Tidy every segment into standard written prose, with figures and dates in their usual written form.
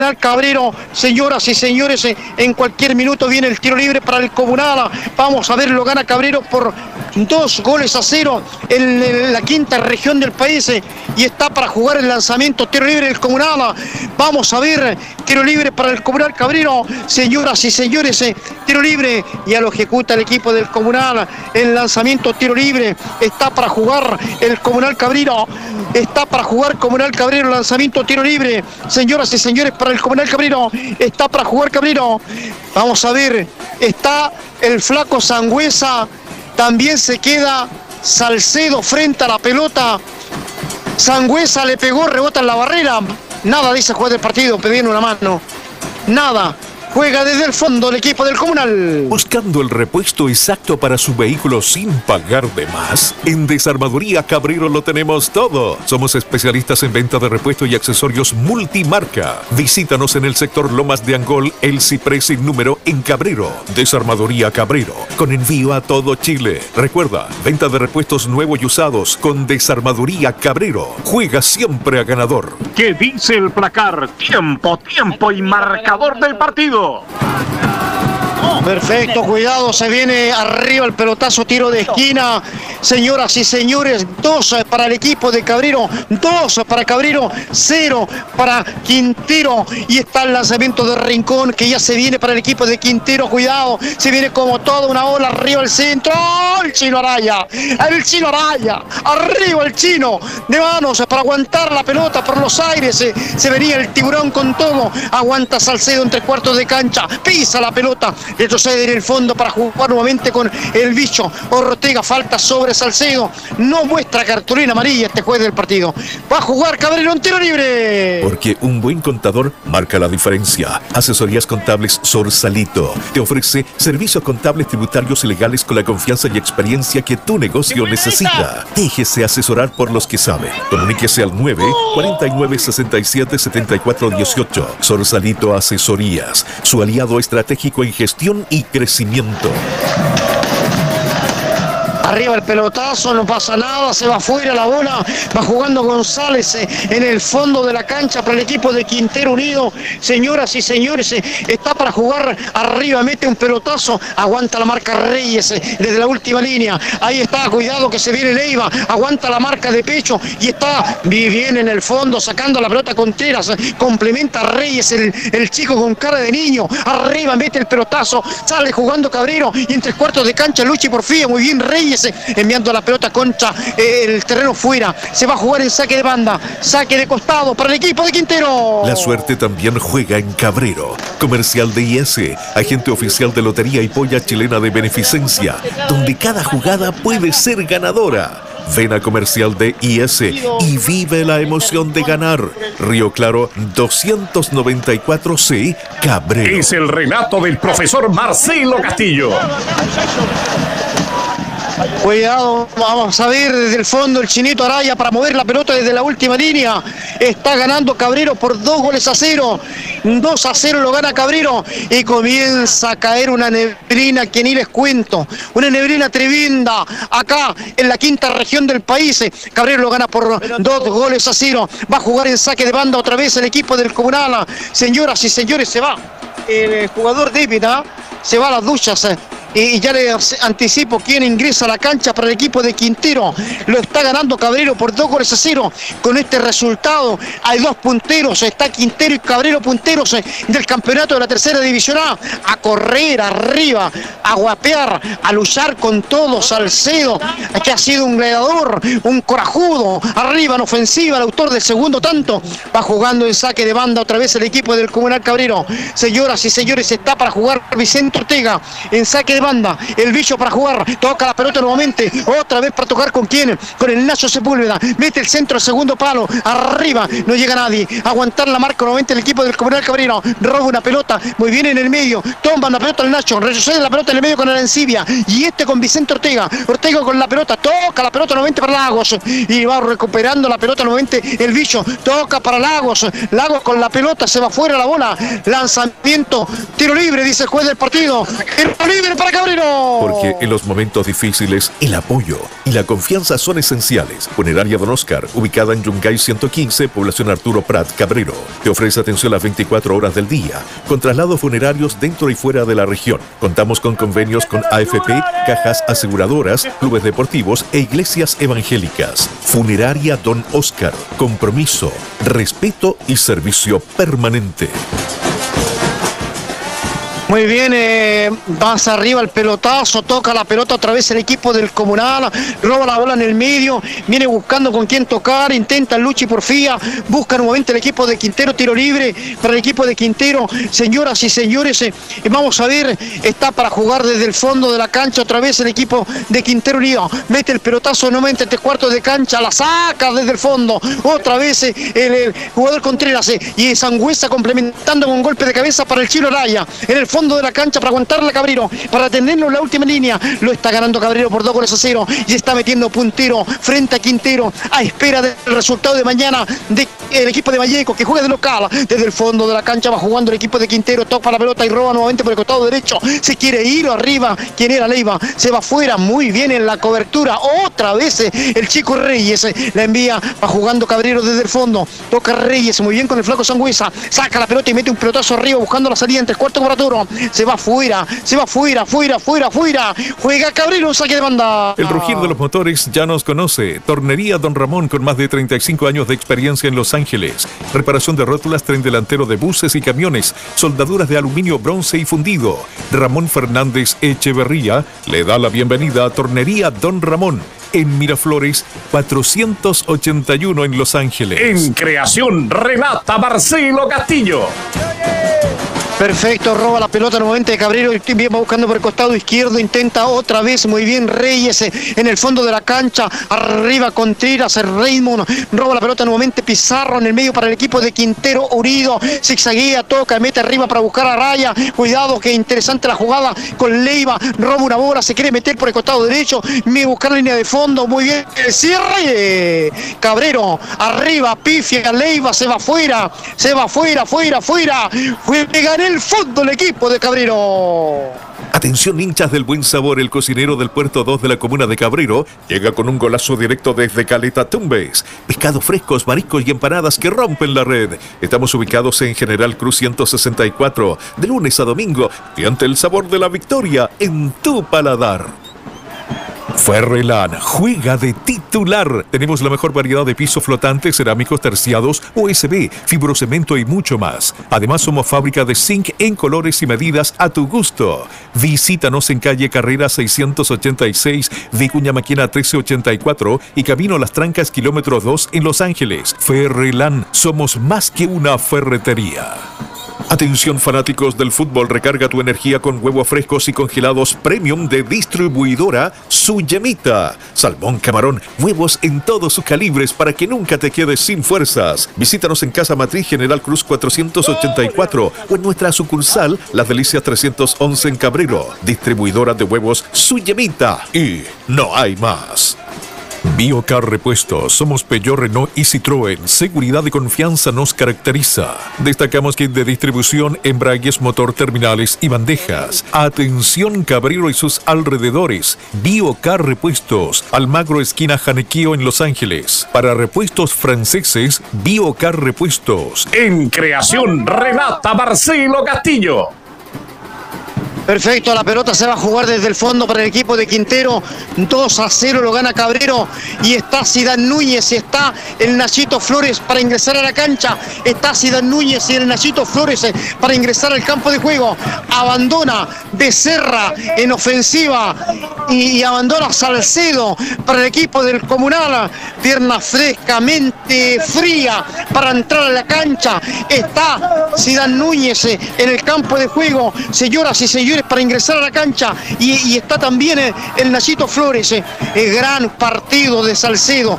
Cabrero. Señoras y señores, en cualquier minuto viene el tiro libre para el Comunal. Vamos a ver, lo gana Cabrero por 2-0 en la quinta región del país, y está para jugar el lanzamiento, tiro libre del Comunal. Vamos a ver, tiro libre para el Comunal Cabrero. Señoras y señores, tiro libre, ya lo ejecuta el equipo del Comunal. El lanzamiento, tiro libre, está para jugar el Comunal Cabrero. Está para jugar Comunal Cabrero, lanzamiento, tiro libre. Señoras y señores, para el Comunal Cabrero, está para jugar Cabrero. Vamos a ver, está el flaco Sangüesa, también se queda Salcedo frente a la pelota. Sangüesa le pegó, rebota en la barrera. Nada dice juez del partido, pidiendo una mano. Nada. Juega desde el fondo el equipo del Comunal. Buscando el repuesto exacto para su vehículo sin pagar de más. En Desarmadoría Cabrero lo tenemos todo. Somos especialistas en venta de repuestos y accesorios multimarca. Visítanos en el sector Lomas de Angol, El Ciprés sin número en Cabrero. Desarmadoría Cabrero, con envío a todo Chile. Recuerda, venta de repuestos nuevos y usados con Desarmadoría Cabrero. Juega siempre a ganador. ¿Qué dice el placar? Tiempo y marcador del partido. Perfecto, cuidado, se viene arriba el pelotazo, tiro de esquina. Señoras y señores, 2 para el equipo de Cabrero, 2 para Cabrero, 0 para Quintero. Y está el lanzamiento de Rincón, que ya se viene para el equipo de Quintero. Cuidado, se viene como toda una ola arriba el centro. ¡Oh, el Chino Araya! El Chino Araya, arriba el Chino, de manos para aguantar la pelota por los aires. Se venía el tiburón con todo. Aguanta Salcedo entre cuartos de cancha, pisa la pelota, retrocede en el fondo para jugar nuevamente con el bicho Ortega. Falta sobre Salcedo, no muestra cartulina amarilla este juez del partido. Va a jugar Cabrero en tiro libre. Porque un buen contador marca la diferencia. Asesorías Contables Sorsalito te ofrece servicios contables, tributarios y legales con la confianza y experiencia que tu negocio necesita. Déjese asesorar por los que saben. Comuníquese al 949-67-7418. Sorsalito Asesorías, su aliado estratégico en gestión y crecimiento. Arriba el pelotazo, no pasa nada, se va afuera la bola, va jugando González en el fondo de la cancha para el equipo de Quintero Unido. Señoras y señores, está para jugar arriba, mete un pelotazo, aguanta la marca Reyes desde la última línea. Ahí está, cuidado que se viene Leiva, aguanta la marca de pecho y está bien en el fondo, sacando la pelota Contreras, complementa a Reyes, el chico con cara de niño, arriba mete el pelotazo, sale jugando Cabrero y entre cuartos de cancha Luchi Porfía, muy bien Reyes, enviando la pelota contra el terreno fuera. Se va a jugar en saque de banda, saque de costado para el equipo de Quintero. La suerte también juega en Cabrero. Comercial de IS, agente oficial de Lotería y Polla Chilena de Beneficencia, donde cada jugada puede ser ganadora. Ven a Comercial de IS y vive la emoción de ganar. Río Claro 294C, Cabrero. Es el relato del profesor Marcelo Castillo. Cuidado, vamos a ver desde el fondo el Chinito Araya para mover la pelota desde la última línea. Está ganando Cabrero por 2-0. 2-0 lo gana Cabrero y comienza a caer una neblina que ni les cuento. Una neblina tremenda acá en la quinta región del país. Cabrero lo gana por 2-0. Va a jugar en saque de banda otra vez el equipo del Comunal. Señoras y señores, se va el jugador David, se va a las duchas. Y ya les anticipo quién ingresa a la cancha para el equipo de Quintero. Lo está ganando Cabrero por 2-0. Con este resultado hay 2 punteros. Está Quintero y Cabrero punteros del campeonato de la tercera división A. A correr arriba, a guapear, a luchar con todo. Salcedo, que ha sido un gladiador, un corajudo. Arriba en ofensiva, el autor del segundo tanto. Va jugando en saque de banda otra vez el equipo del Comunal Cabrero. Señoras y señores, está para jugar Vicente Ortega en saque de banda, el bicho para jugar, toca la pelota nuevamente, otra vez para tocar con quién, con el Nacho Sepúlveda, mete el centro al segundo palo, arriba, no llega nadie, aguantar la marca nuevamente el equipo del Comunal Cabrero, roba una pelota, muy bien en el medio, toma la pelota al Nacho, retrocede la pelota en el medio con Arancibia, y este con Vicente Ortega, Ortega con la pelota, toca la pelota nuevamente para Lagos, y va recuperando la pelota nuevamente el bicho, toca para Lagos, Lagos con la pelota, se va fuera la bola, lanzamiento, tiro libre, dice el juez del partido, tiro libre para para Cabrero. Porque en los momentos difíciles, el apoyo y la confianza son esenciales. Funeraria Don Oscar, ubicada en Yungay 115, población Arturo Prat, Cabrero. Te ofrece atención las 24 horas del día, con traslados funerarios dentro y fuera de la región. Contamos con convenios con AFP, cajas aseguradoras, clubes deportivos e iglesias evangélicas. Funeraria Don Oscar. Compromiso, respeto y servicio permanente. Muy bien, vas arriba el pelotazo, toca la pelota otra vez el equipo del Comunal, roba la bola en el medio, viene buscando con quién tocar, intenta Luchi Porfía, busca nuevamente el equipo de Quintero, tiro libre para el equipo de Quintero. Señoras y señores, vamos a ver, está para jugar desde el fondo de la cancha otra vez el equipo de Quintero Unido, mete el pelotazo nuevamente entre cuartos de cancha, la saca desde el fondo, otra vez el jugador Contreras y Sangüesa complementando con un golpe de cabeza para el Chilo Araya, en el fondo de la cancha para aguantarle a Cabrero, para tenerlo en la última línea. Lo está ganando Cabrero por 2-0 y está metiendo puntero frente a Quintero a espera del resultado de mañana del equipo de Valleco que juega de local. Desde el fondo de la cancha va jugando el equipo de Quintero, toca la pelota y roba nuevamente por el costado derecho. Se quiere ir arriba. ¿Quién era? Leiva. Se va fuera muy bien en la cobertura. Otra vez el chico Reyes la envía, va jugando Cabrero desde el fondo. Toca Reyes muy bien con el flaco Sangüesa. Saca la pelota y mete un pelotazo arriba buscando la salida entre cuarto cuadratura. Se va fuera. Juega Cabrero, saque de banda. El rugir de los motores ya nos conoce. Tornería Don Ramón, con más de 35 años de experiencia en Los Ángeles. Reparación de rótulas, tren delantero de buses y camiones. Soldaduras de aluminio, bronce y fundido. Ramón Fernández Echeverría le da la bienvenida a Tornería Don Ramón, en Miraflores 481 en Los Ángeles. En creación, Renata Marcelo Castillo. Perfecto, roba la pelota nuevamente de Cabrero y va buscando por el costado izquierdo, intenta otra vez, muy bien Reyes en el fondo de la cancha, arriba Contreras, Raymond, roba la pelota nuevamente Pizarro en el medio para el equipo de Quintero Unido, zigzaguea, toca, mete arriba para buscar a Raya, cuidado que interesante la jugada con Leiva, roba una bola, se quiere meter por el costado derecho, mira buscar la línea de fondo, muy bien, el cierre, Cabrero, arriba, pifia, Leiva, se va fuera, juega en el fondo el equipo de Cabrero. Atención hinchas del buen sabor, el cocinero del Puerto 2 de la comuna de Cabrero llega con un golazo directo desde Caleta Tumbes. Pescados frescos, mariscos y empanadas que rompen la red. Estamos ubicados en General Cruz 164, de lunes a domingo, y ante el sabor de la victoria en tu paladar. Ferrelan juega de titular. Tenemos la mejor variedad de pisos flotantes, cerámicos terciados, USB, fibrocemento y mucho más. Además, somos fábrica de zinc en colores y medidas a tu gusto. Visítanos en calle Carrera 686, Vicuña Maquina 1384 y Camino Las Trancas, kilómetro 2 en Los Ángeles. Ferrelan, somos más que una ferretería. Atención fanáticos del fútbol, recarga tu energía con huevos frescos y congelados premium de distribuidora Su Yemita. Salmón, camarón, huevos en todos sus calibres para que nunca te quedes sin fuerzas. Visítanos en Casa Matriz General Cruz 484 o en nuestra sucursal Las Delicias 311 en Cabrero. Distribuidora de huevos Su Yemita. Y no hay más. Biocar Repuestos, somos Peugeot, Renault y Citroën. Seguridad y confianza nos caracteriza. Destacamos kit de distribución, embragues, motor, terminales y bandejas. Atención Cabrero y sus alrededores. Biocar Repuestos, Almagro esquina Janequeo en Los Ángeles. Para repuestos franceses, Biocar Repuestos. En creación, Renata Marcelo Castillo. Perfecto, la pelota se va a jugar desde el fondo para el equipo de Quintero. 2-0 lo gana Cabrero. Y está Zidane Núñez y está el Nachito Flores para ingresar a la cancha. Está Zidane Núñez y el Nachito Flores para ingresar al campo de juego. Abandona Becerra en ofensiva y abandona Salcedo para el equipo del Comunal. Pierna frescamente fría para entrar a la cancha. Está Zidane Núñez en el campo de juego. Señoras y señores, para ingresar a la cancha y está también el Nachito Flores. Gran partido de Salcedo,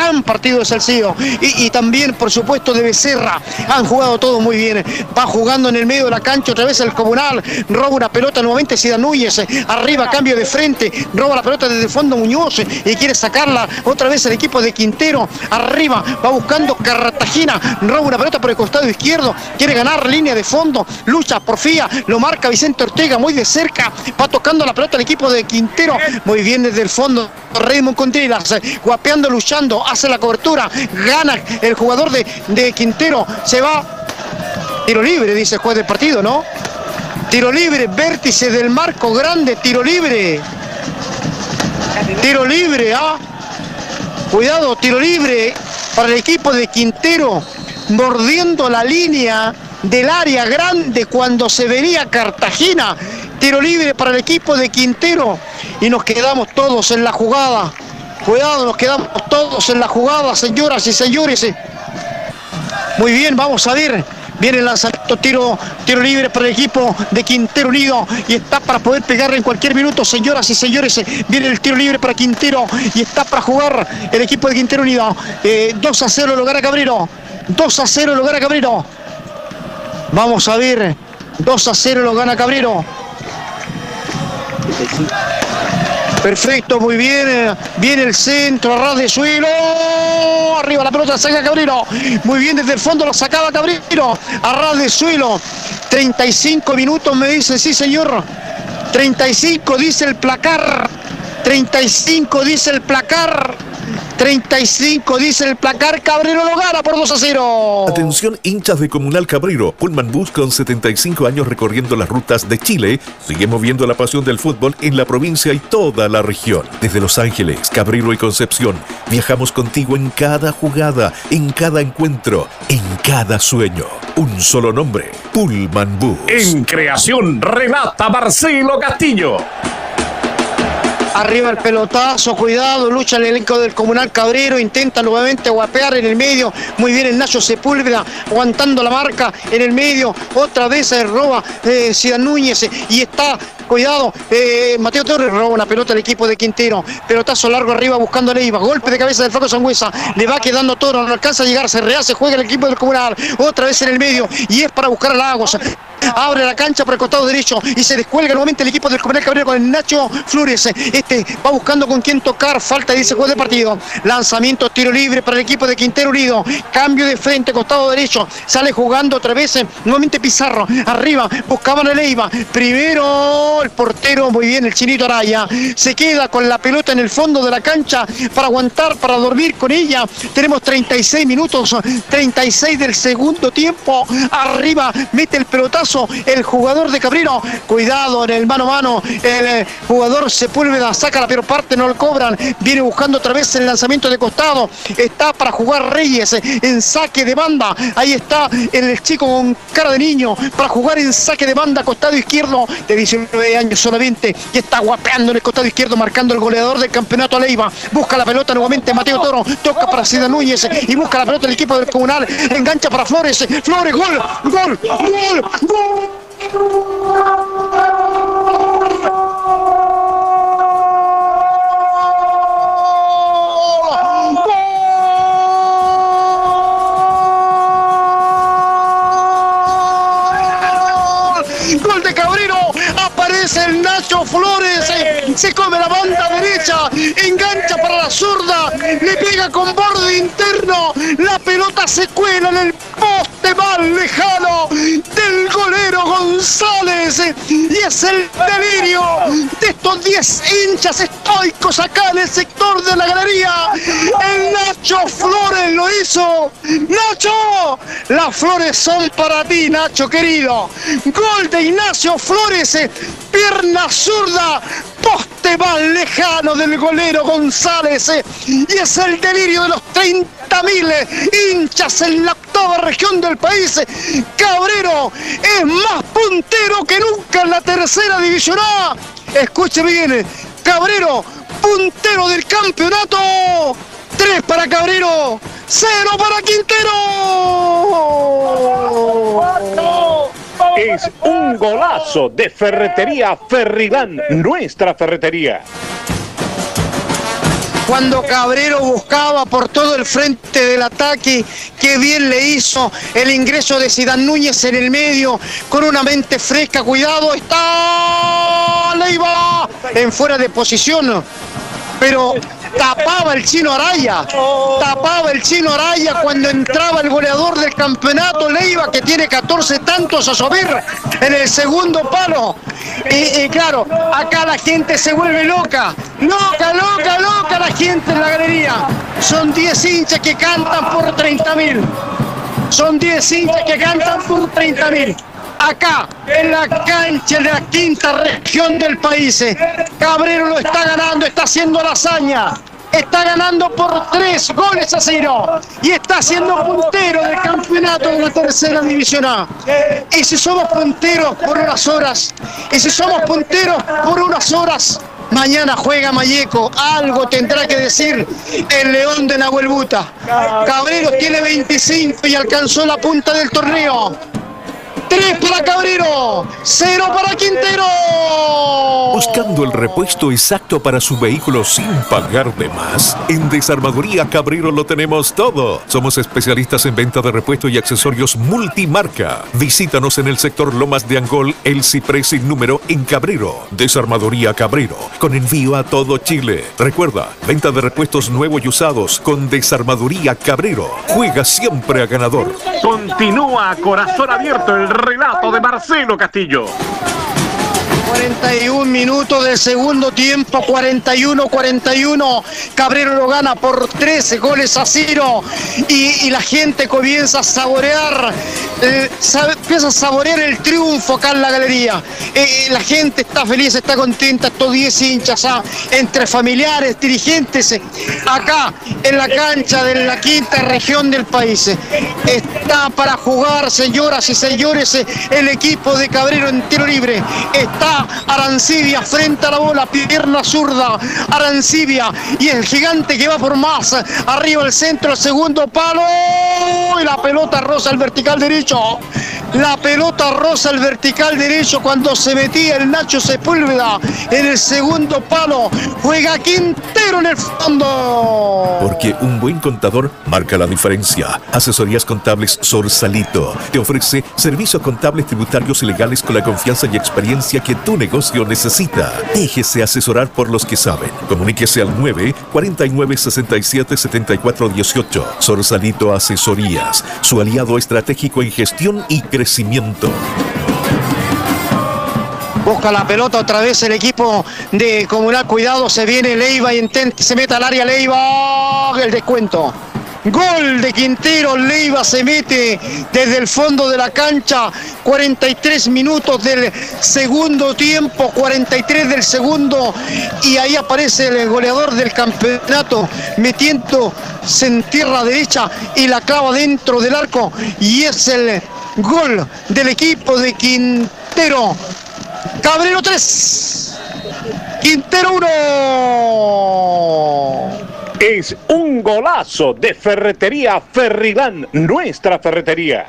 y también por supuesto de Becerra. Han jugado todo muy bien. Va jugando en el medio de la cancha otra vez el Comunal, roba una pelota nuevamente Zidane Núñez, arriba, cambio de frente, roba la pelota desde el fondo Muñoz y quiere sacarla otra vez el equipo de Quintero. Arriba va buscando Cartagena, roba una pelota por el costado izquierdo, quiere ganar línea de fondo, lucha, porfía, lo marca Vicente Ortega muy de cerca, va tocando la pelota el equipo de Quintero, muy bien desde el fondo Raymond Contreras, guapeando, luchando, hace la cobertura, gana el jugador de Quintero, se va, tiro libre, dice el juez del partido, ¿no? Tiro libre, vértice del marco grande, tiro libre, cuidado, tiro libre para el equipo de Quintero, mordiendo la línea del área grande cuando se venía Cartagena. Tiro libre para el equipo de Quintero y nos quedamos todos en la jugada. Cuidado, nos quedamos todos en la jugada, señoras y señores. Muy bien, vamos a ver. Viene el lanzamiento, tiro libre para el equipo de Quintero Unido y está para poder pegarle en cualquier minuto, señoras y señores. Viene el tiro libre para Quintero y está para jugar el equipo de Quintero Unido. 2-0 lo gana Cabrero. 2-0 lo gana Cabrero. Vamos a ver. 2-0 lo gana Cabrero. Perfecto, muy bien. Viene el centro, a ras de suelo. Arriba la pelota, saca Cabrero. Muy bien, desde el fondo lo sacaba Cabrero. A ras de suelo. 35 minutos me dice, sí señor. 35 dice el placar. 35 dice el placar. 35 dice el placar, Cabrero lo gana por 2-0. Atención hinchas de Comunal Cabrero, Pullman Bus con 75 años recorriendo las rutas de Chile, sigue moviendo la pasión del fútbol en la provincia y toda la región. Desde Los Ángeles, Cabrero y Concepción, viajamos contigo en cada jugada, en cada encuentro, en cada sueño. Un solo nombre, Pullman Bus. En creación relata Marcelo Castillo. Arriba el pelotazo, cuidado, lucha el elenco del Comunal Cabrero, intenta nuevamente guapear en el medio, muy bien el Nacho Sepúlveda, aguantando la marca en el medio, otra vez roba Ciudad Núñez y está, cuidado, Mateo Torres roba una pelota al equipo de Quintero, pelotazo largo arriba buscando a Leiva, golpe de cabeza del Flaco Sangüesa, le va quedando Toro, no alcanza a llegar, se rehace, juega el equipo del Comunal, otra vez en el medio y es para buscar a Lagos. Abre la cancha por el costado derecho y se descuelga nuevamente el equipo del Comunal Cabrero con el Nacho Flores. Va buscando con quién tocar, falta dice juez de partido. Lanzamiento, tiro libre para el equipo de Quintero Unido. Cambio de frente, costado derecho. Sale jugando otra vez nuevamente Pizarro. Arriba, buscaban a Leiva. Primero el portero, muy bien, el Chinito Araya. Se queda con la pelota en el fondo de la cancha para aguantar, para dormir con ella. Tenemos 36 minutos, 36 del segundo tiempo. Arriba, mete el pelotazo el jugador de Cabrero, cuidado en el mano a mano, el jugador Sepúlveda saca la peor parte, no lo cobran, viene buscando otra vez el lanzamiento de costado, está para jugar Reyes en saque de banda, ahí está el chico con cara de niño para jugar en saque de banda, costado izquierdo de 19 años solamente, y está guapeando en el costado izquierdo, marcando el goleador del campeonato a Leiva, busca la pelota nuevamente Mateo Toro, toca para Ciudad Núñez y busca la pelota el equipo del Comunal, engancha para Flores, Flores, gol, gol, gol, gol. Gol de Cabrero, aparece el Nacho Flores, se come la banda derecha, engancha para la zurda, le pega con borde interno, la pelota se cuela en el poste más lejano del golero González y es el delirio de estos 10 hinchas estoicos acá en el sector de la galería. El Nacho Flores lo hizo. Nacho, las flores son para ti, Nacho querido. Gol de Ignacio Flores, pierna zurda, poste más lejano del golero González y es el delirio de los 30.000 hinchas en la octava región del país. Cabrero es más puntero que nunca en la tercera división A. Escuche bien, Cabrero, puntero del campeonato. 3 para Cabrero, 0 para Quintero. Es un golazo de Ferretería Ferrilán, nuestra ferretería. Cuando Cabrero buscaba por todo el frente del ataque, qué bien le hizo el ingreso de Ciudad Núñez en el medio, con una mente fresca, cuidado, está Leiva, en fuera de posición, pero tapaba el Chino Araya cuando entraba el goleador del campeonato, Leiva, que tiene 14 tantos a subir en el segundo palo. Y claro, acá la gente se vuelve loca la gente en la galería. Son 10 hinchas que cantan por 30.000. Son 10 hinchas que cantan por 30.000. Acá, en la cancha de la quinta región del país, Cabrero lo está ganando, está haciendo la hazaña. Está ganando por 3-0 y está siendo puntero del campeonato de la tercera división A. Y si somos punteros por unas horas, mañana juega Malleco, algo tendrá que decir el León de Nahuel Buta. Cabrero tiene 25 y alcanzó la punta del torneo. 3 para Cabrero, 0 para Quintero. Buscando el repuesto exacto para su vehículo sin pagar de más, en Desarmadoría Cabrero lo tenemos todo. Somos especialistas en venta de repuestos y accesorios multimarca. Visítanos en el sector Lomas de Angol, El Ciprés sin número en Cabrero. Desarmadoría Cabrero, con envío a todo Chile. Recuerda, venta de repuestos nuevos y usados con Desarmadoría Cabrero. Juega siempre a ganador. Continúa a corazón abierto el relato de Marcelo Castillo. 41 minutos del segundo tiempo, 41-41. Cabrero lo gana por 13-0 y la gente comienza a saborear, empieza a saborear el triunfo acá en la galería. La gente está feliz, está contenta, estos 10 hinchas, entre familiares, dirigentes, acá en la cancha de la quinta región del país. Está para jugar, señoras y señores, el equipo de Cabrero en tiro libre. Está Arancibia frente a la bola, pierna zurda, Arancibia, y el gigante que va por más, arriba el centro, el segundo palo, y la pelota roza el vertical derecho. La pelota roza el vertical derecho cuando se metía el Nacho Sepúlveda en el segundo palo. Juega Quintero en el fondo. Porque un buen contador marca la diferencia. Asesorías Contables Sorsalito te ofrece servicios contables, tributarios y legales con la confianza y experiencia que tu negocio necesita. Déjese asesorar por los que saben. Comuníquese al 9-49-67-74-18. Sorsalito Asesorías, su aliado estratégico en gestión y crecimiento. Busca la pelota otra vez el equipo de Comunal. Cuidado, se viene Leiva y se mete al área Leiva. El descuento. Gol de Quintero, Leiva se mete desde el fondo de la cancha. 43 minutos del segundo tiempo, 43 del segundo, y ahí aparece el goleador del campeonato metiéndose en tierra derecha y la clava dentro del arco, y es el gol del equipo de Quintero. Cabrero 3, Quintero 1. Es un golazo de Ferretería Ferrilán, nuestra ferretería.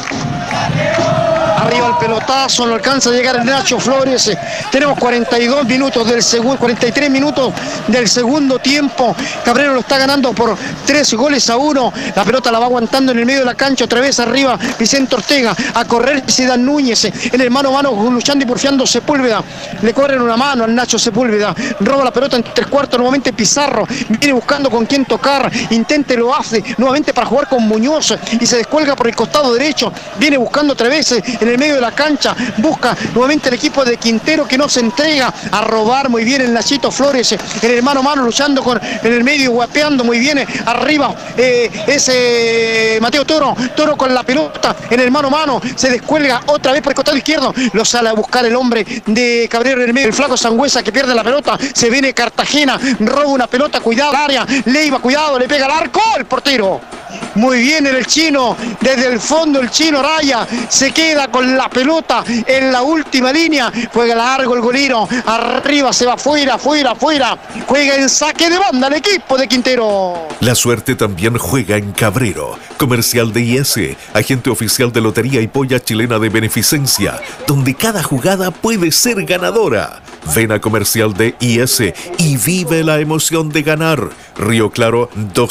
Arriba el pelotazo, no alcanza a llegar el Nacho Flores. Tenemos 42 minutos del segundo, 43 minutos del segundo tiempo. Cabrero lo está ganando por 3-1. La pelota la va aguantando en el medio de la cancha, otra vez arriba Vicente Ortega. A correr Zidane Núñez en el mano a mano, luchando y porfiando Sepúlveda. Le corren una mano al Nacho Sepúlveda. Roba la pelota en 3/4, nuevamente Pizarro. Viene buscando con quién tocar. Intente, lo hace nuevamente para jugar con Muñoz y se descuelga por el costado derecho. Viene buscando otra vez en el medio de la cancha, busca nuevamente el equipo de Quintero, que no se entrega a robar. Muy bien el Nachito Flores en el mano a mano, luchando en el medio, guapeando muy bien arriba ese Mateo Toro con la pelota en el mano a mano, se descuelga otra vez por el costado izquierdo, lo sale a buscar el hombre de Cabrero en el medio, el flaco Sangüesa, que pierde la pelota. Se viene Cartagena, roba una pelota, cuidado al área, Leiva, cuidado, le pega al arco, el portero. Muy bien el chino, desde el fondo el chino Araya se queda con la pelota en la última línea, juega largo el golero, arriba se va fuera, juega en saque de banda el equipo de Quintero. La suerte también juega en Cabrero. Comercial de IS, agente oficial de Lotería y Polla Chilena de Beneficencia, donde cada jugada puede ser ganadora. Ven a Comercial de IS y vive la emoción de ganar. Río Claro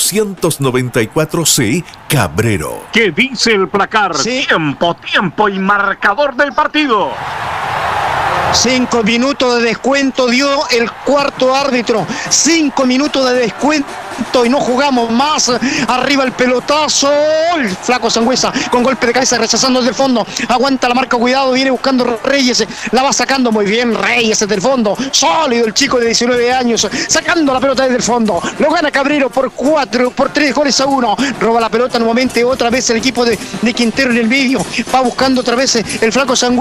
294C, Cabrero. ¿Qué dice el placar? Sí. Tiempo y marcador del partido. 5 minutos de descuento dio el cuarto árbitro. 5 minutos de descuento y no jugamos más. Arriba el pelotazo. El flaco Sangüesa con golpe de cabeza rechazando desde el fondo. Aguanta la marca, cuidado, viene buscando Reyes. La va sacando muy bien Reyes desde el fondo. Sólido el chico de 19 años. Sacando la pelota desde el fondo. Lo gana Cabrero por 3-1. Roba la pelota nuevamente otra vez el equipo de Quintero en el medio. Va buscando otra vez el flaco Sangüesa.